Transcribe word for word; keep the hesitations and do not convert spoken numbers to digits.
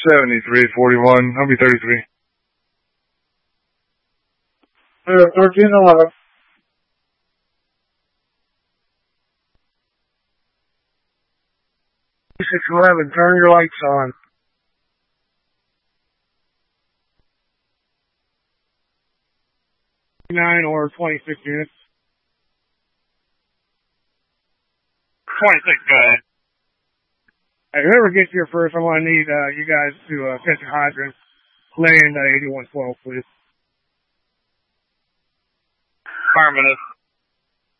seventy-three forty-one. I'll be thirty-three. Uh, thirteen eleven. six eleven, turn your lights on. Nine or twenty-six units. twenty-six, go ahead. Hey, whoever gets here first, I'm going to need uh, you guys to uh, catch a hydrant. Land uh, eighty-one twelve, please. Affirmative.